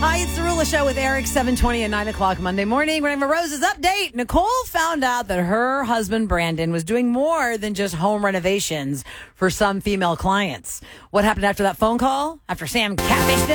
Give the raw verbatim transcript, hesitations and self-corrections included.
Hi, it's the Rula Show with Eric, seven twenty and nine o'clock Monday morning. Rainbow Rose's update. Nicole found out that her husband, Brandon, was doing more than just home renovations for some female clients. What happened after that phone call? After Sam catfished him?